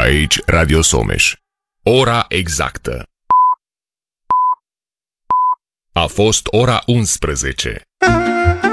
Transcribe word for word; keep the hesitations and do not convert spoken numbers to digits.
Aici Radio Someș. Ora exactă. A fost ora unsprezece.